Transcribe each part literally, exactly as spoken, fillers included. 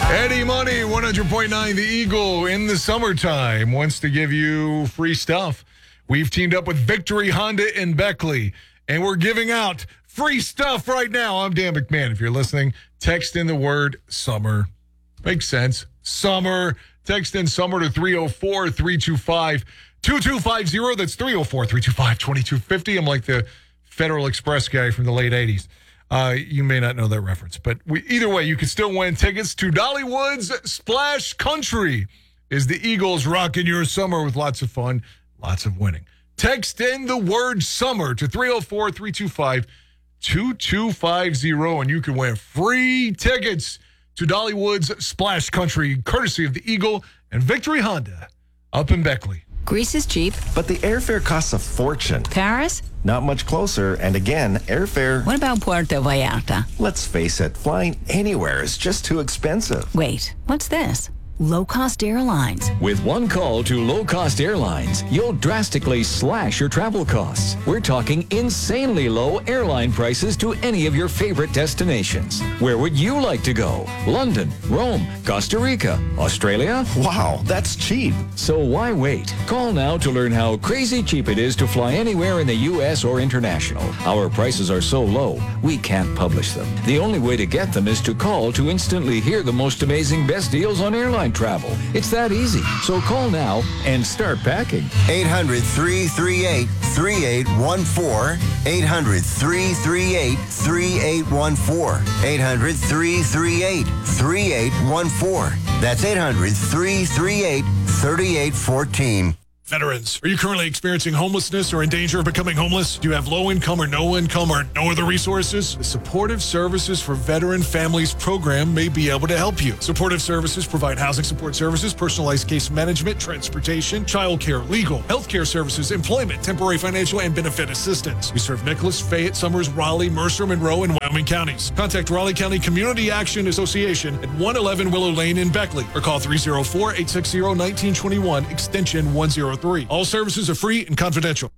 Eddie Money, one hundred point nine The Eagle in the summertime wants to give you free stuff. We've teamed up with Victory Honda in Beckley, and we're giving out free stuff right now. I'm Dan McMahon. If you're listening, text in the word summer. Makes sense. Summer. Text in summer to three oh four, three two five, two two five zero. That's three oh four, three two five, two two five zero. I'm like the Federal Express guy from the late eighties. Uh, you may not know that reference, but we, either way, you can still win tickets to Dollywood's Splash Country. Is the Eagles rocking your summer with lots of fun, lots of winning. Text in the word summer to three oh four, three two five, two two five zero, and you can win free tickets to Dollywood's Splash Country, courtesy of the Eagle and Victory Honda up in Beckley. Greece is cheap. But the airfare costs a fortune. Paris? Not much closer. And again, airfare... What about Puerto Vallarta? Let's face it, flying anywhere is just too expensive. Wait, what's this? Low-cost airlines. With one call to low-cost airlines, you'll drastically slash your travel costs. We're talking insanely low airline prices to any of your favorite destinations. Where would you like to go? London, Rome, Costa Rica, Australia? Wow, that's cheap. So why wait? Call now to learn how crazy cheap it is to fly anywhere in the U S or international. Our prices are so low, we can't publish them. The only way to get them is to call to instantly hear the most amazing best deals on airline travel. It's that easy. So call now and start packing. eight hundred, three three eight, three eight one four. eight hundred, three three eight, three eight one four. eight hundred, three three eight, three eight one four. That's eight hundred, three three eight, three eight one four. Veterans, are you currently experiencing homelessness or in danger of becoming homeless? Do you have low income or no income or no other resources? The Supportive Services for Veteran Families program may be able to help you. Supportive Services provide housing support services, personalized case management, transportation, childcare, legal, healthcare services, employment, temporary financial and benefit assistance. We serve Nicholas, Fayette, Summers, Raleigh, Mercer, Monroe, and Wyoming counties. Contact Raleigh County Community Action Association at one eleven Willow Lane in Beckley or call three oh four, eight six zero, one nine two one, extension one oh three. All services are free and confidential.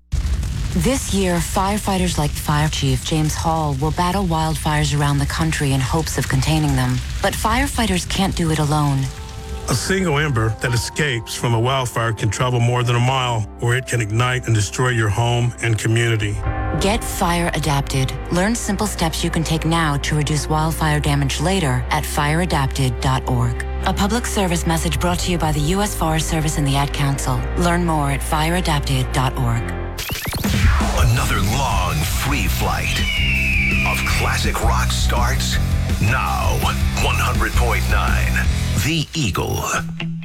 This year, firefighters like Fire Chief James Hall will battle wildfires around the country in hopes of containing them. But firefighters can't do it alone. A single ember that escapes from a wildfire can travel more than a mile, or it can ignite and destroy your home and community. Get fire adapted. Learn simple steps you can take now to reduce wildfire damage later at fire adapted dot org. A public service message brought to you by the U S Forest Service and the Ad Council. Learn more at fire adapted dot org. Another long free flight of classic rock starts now. one hundred point nine The Eagle.